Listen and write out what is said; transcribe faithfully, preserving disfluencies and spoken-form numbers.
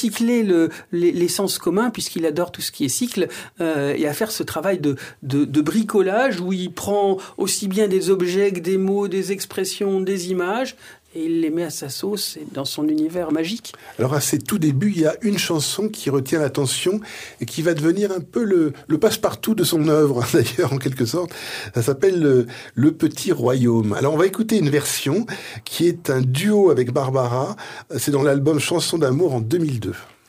recycler le, les, les sens communs, puisqu'il adore tout ce qui est cycle, euh, et à faire ce travail de, de, de bricolage où il prend aussi bien des objets que des mots, des expressions, des images, et il les met à sa sauce et dans son univers magique. Alors à ses tout débuts, il y a une chanson qui retient l'attention et qui va devenir un peu le, le passe-partout de son œuvre, d'ailleurs, en quelque sorte. Ça s'appelle le, le Petit Royaume. Alors on va écouter une version qui est un duo avec Barbara. C'est dans l'album Chansons d'amour en deux mille deux.